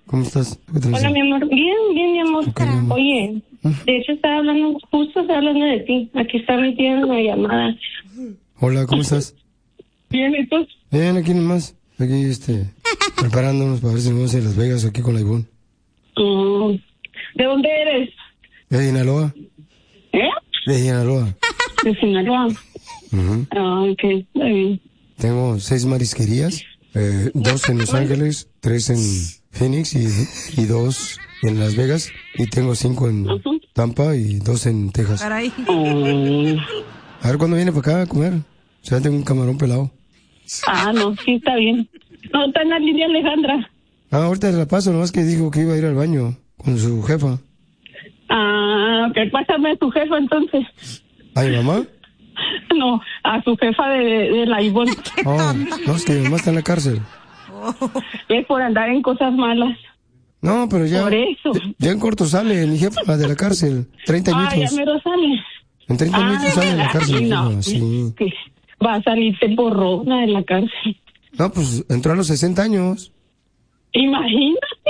¿Cómo estás? Hola, mi amor. Bien, mi amor. Okay, mi amor. Oye, de hecho estaba hablando de ti. Aquí está mi tía en la llamada. Hola, ¿cómo estás? Bien, ¿y tú? Bien, aquí nomás. Aquí, preparándonos para ver si nos vamos a Las Vegas aquí con la Ivonne. ¿De dónde eres? De Sinaloa. ¿Eh? De Sinaloa. De Sinaloa. Uh-huh. Ok, está bien. Tengo 6 marisquerías, 2 en Los Ángeles, 3 en Phoenix y 2 en Las Vegas. Y tengo 5 en Tampa y 2 en Texas. Caray. A ver cuándo viene para acá a comer. O sea, tengo un camarón pelado. No, sí, está bien. No, está en la línea Alejandra. Ahorita se la paso, nomás que dijo que iba a ir al baño con su jefa. Ok, pásame a tu jefa entonces. ¿A mi mamá? No, a su jefa de la Ivonne. No, es que mi mamá está en la cárcel. Es por andar en cosas malas. No, pero ya. Por eso. Ya en corto sale mi jefa de la cárcel. 30 añitos. Ya mero sale. En 30 añitos sale de la cárcel. No, sí. Que va a salirte borrona de la cárcel. No, pues entró a los 60 años. Imagínate.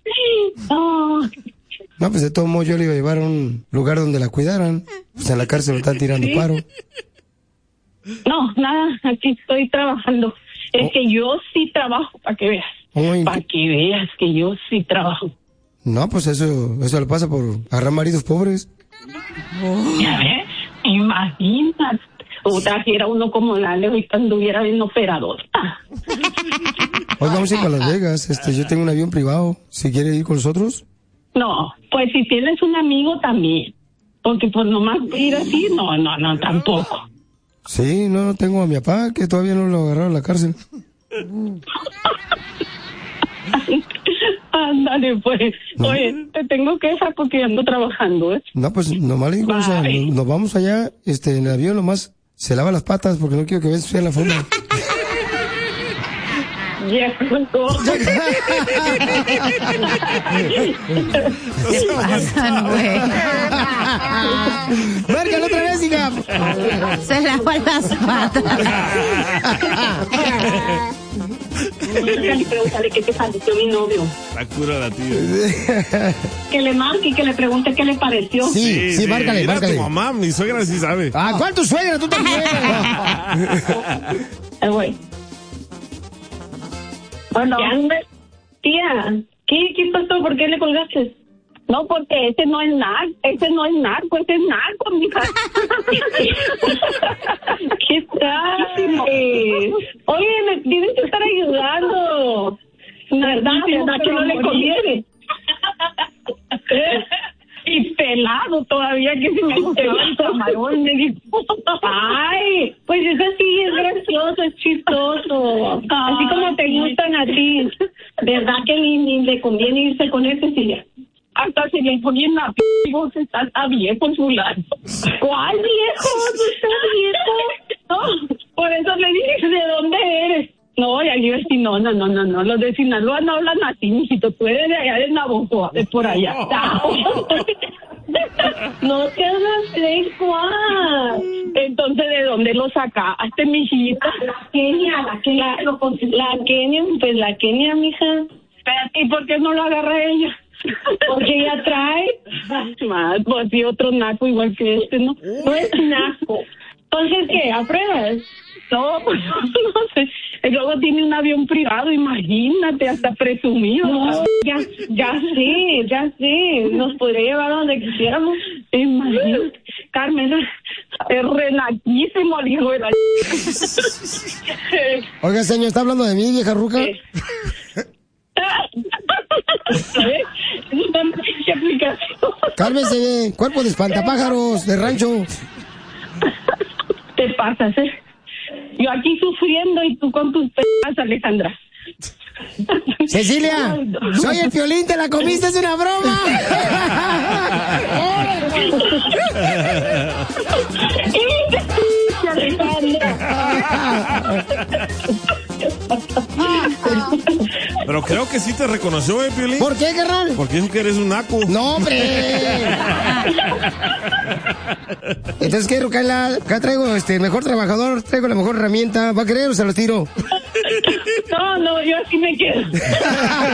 No, pues de todo modo yo le iba a llevar a un lugar donde la cuidaran. Pues en la cárcel me están tirando paro. No, nada, aquí estoy trabajando. Es que yo sí trabajo, para que veas. Para que veas que yo sí trabajo. No, pues eso le pasa por agarrar maridos pobres. Ya ves, imagínate. O trajera uno como la Leo y anduviera bien operador. Hoy vamos a ir para Las Vegas. Yo tengo un avión privado. Si quiere ir con nosotros. No, pues si tienes un amigo también. Porque pues nomás ir así, no, tampoco. Sí, no, tengo a mi papá que todavía no lo agarraron a la cárcel. Ándale, pues. No. Oye, te tengo que dejar porque ando trabajando, ¿eh? No, pues nomás le digo, o sea, nos vamos allá, en el avión nomás se lava las patas porque no quiero que veas la forma. ¿Qué pasan, güey? ¡Márcalo otra vez, hija! Se lava las patas. Pregúntale qué te pareció mi novio. La cura la tía. Que le marque y que le pregunte qué le pareció. Sí, márcale. Tu mamá, mi suegra sí sabe. ¿Cuál tu suegra? Tú también. Güey. Bueno, tía, ¿qué pasó? ¿Por qué le colgaste? No, porque ese no es narco, ese es narco, mija. ¿Qué tal? Oye, me tienen que estar ayudando. ¿Verdad que no le conviene? Y pelado todavía, que se me gustaba el camarón, me dijo. Ay, pues eso sí es gracioso, es chistoso. Así como te gustan a ti. ¿Verdad que ni le conviene irse con ese Silvia? Hasta se le ponen la vos estás a viejo su lado. ¿Cuál viejo? ¿No estás viejo? No, por eso le dije, ¿de dónde eres? No, y ahí sí, no, los de Sinaloa no hablan así, mijito, tú eres de allá de Navojoa, de por allá. No te hagas Juan. Entonces, ¿de dónde lo sacaste, mijita? La Kenia, mija. ¿Y por qué no lo agarra ella? Porque ella trae pues sí, otro naco igual que este, ¿no? No es naco. Entonces, ¿qué? ¿Apruebas? No, pues no sé. Y luego tiene un avión privado, imagínate, hasta presumido. No, ya sé. Nos podría llevar a donde quisiéramos. Imagínate. Carmen, es renaquísimo el hijo de la... Oiga, señor, ¿está hablando de mí, vieja ruca? Es una pinche aplicación. Cálmese, cuerpo de espantapájaros de rancho. Te pasas, Yo aquí sufriendo y tú con tus pedas, Alejandra. Cecilia, soy el Piolín, te la comiste, es una broma. Pero creo que sí te reconoció, Piolín. ¿Por qué, carnal? Porque dijo que eres un naco. ¡No, hombre! Entonces, ¿qué, Rucaila? Acá traigo el mejor trabajador, traigo la mejor herramienta. ¿Va a querer o se lo tiro? No, yo así me quedo.